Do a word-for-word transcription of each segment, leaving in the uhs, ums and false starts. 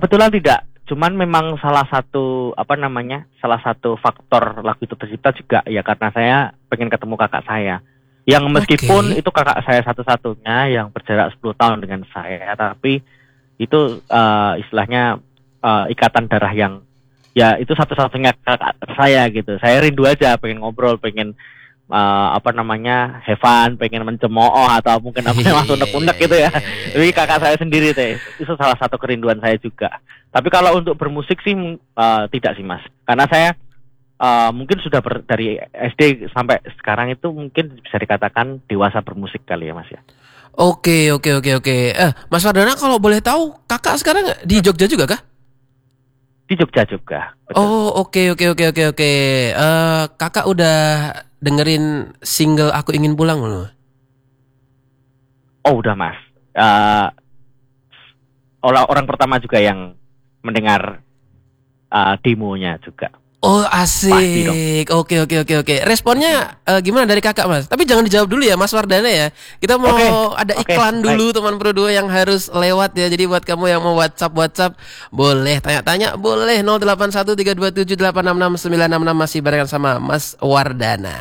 kebetulan tidak. Cuman memang salah satu apa namanya, salah satu faktor lagu itu tercipta juga ya karena saya pengen ketemu kakak saya. Yang meskipun Oke. itu kakak saya satu-satunya yang berjarak sepuluh tahun dengan saya, tapi itu uh, istilahnya uh, ikatan darah yang ya itu satu-satunya kakak saya gitu. Saya rindu aja, pengen ngobrol, pengen uh, apa namanya, have fun, pengen mencemooh atau mungkin apa masuk unek-unek gitu ya. Jadi kakak saya sendiri teh, itu salah satu kerinduan saya juga. Tapi kalau untuk bermusik sih uh, tidak sih Mas, karena saya uh, mungkin sudah ber, dari S D sampai sekarang itu mungkin bisa dikatakan dewasa bermusik kali ya Mas ya. Oke oke oke oke. Eh Mas Wardana kalau boleh tahu kakak sekarang di Jogja juga kah? Di Jogja juga. Betul. Oh oke oke oke oke oke. Eh, kakak udah dengerin single Aku Ingin Pulang belum? Oh udah Mas. Uh, orang orang pertama juga yang mendengar uh, demonya juga. Oh Pasti dong. asik. Oke oke oke oke. Responnya eh, gimana dari kakak Mas? Tapi jangan dijawab dulu ya Mas Wardana ya. Kita mau Oke, ada oke, iklan baik. dulu teman Pro dua yang harus lewat ya. Jadi buat kamu yang mau WhatsApp WhatsApp boleh tanya-tanya boleh nol delapan satu tiga dua tujuh delapan enam enam sembilan enam enam masih barengan sama Mas Wardana.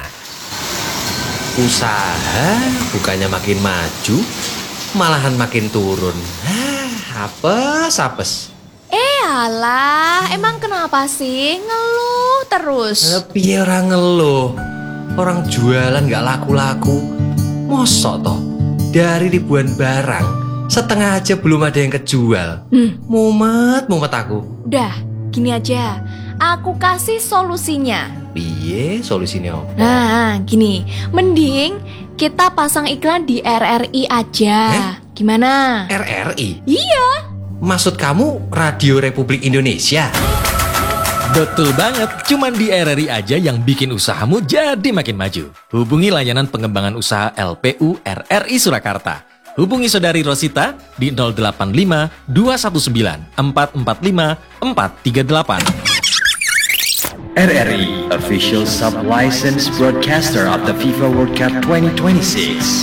Usaha bukannya makin maju, malahan makin turun. Hah, apes apes. Eh alah, emang kenapa sih ngeluh terus? Tapi orang ngeluh, orang jualan gak laku-laku. Mosok toh, dari ribuan barang, setengah aja belum ada yang kejual. Hmm. Mumet, mumet aku. Udah, gini aja. Aku kasih solusinya. Piye solusinya apa? Nah, gini. Mending kita pasang iklan di R R I aja. Eh? Gimana? R R I? Iya. Maksud kamu Radio Republik Indonesia? Betul banget, cuman di R R I aja yang bikin usahamu jadi makin maju. Hubungi layanan pengembangan usaha L P U R R I Surakarta. Hubungi Saudari Rosita di nol delapan lima dua satu sembilan empat empat lima empat tiga delapan. R R I, official sub-licensed broadcaster of the FIFA World Cup twenty twenty-six.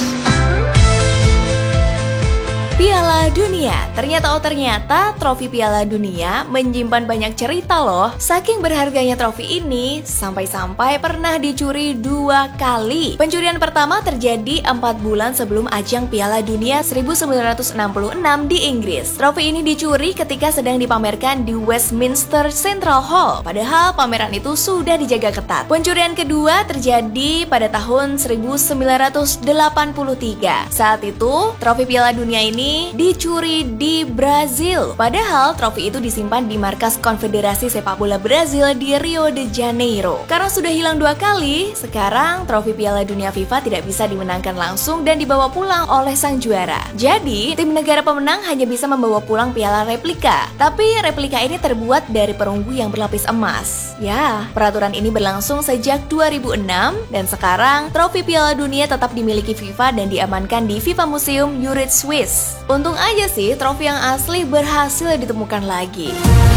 Piala Dunia. Ternyata oh ternyata trofi Piala Dunia menyimpan banyak cerita loh. Saking berharganya trofi ini, sampai-sampai pernah dicuri dua kali. Pencurian pertama terjadi empat bulan sebelum ajang Piala Dunia seribu sembilan ratus enam puluh enam di Inggris. Trofi ini dicuri ketika sedang dipamerkan di Westminster Central Hall. Padahal pameran itu sudah dijaga ketat. Pencurian kedua terjadi pada tahun seribu sembilan ratus delapan puluh tiga. Saat itu, trofi Piala Dunia ini dicuri di Brazil. Padahal trofi itu disimpan di markas Konfederasi Sepak Bola Brazil di Rio de Janeiro. Karena sudah hilang dua kali, sekarang trofi Piala Dunia FIFA tidak bisa dimenangkan langsung dan dibawa pulang oleh sang juara. Jadi, tim negara pemenang hanya bisa membawa pulang piala replika. Tapi replika ini terbuat dari perunggu yang berlapis emas. Ya, peraturan ini berlangsung sejak dua ribu enam dan sekarang trofi Piala Dunia tetap dimiliki FIFA dan diamankan di FIFA Museum Zurich, Swiss. Untung aja sih trofi yang asli berhasil ditemukan lagi.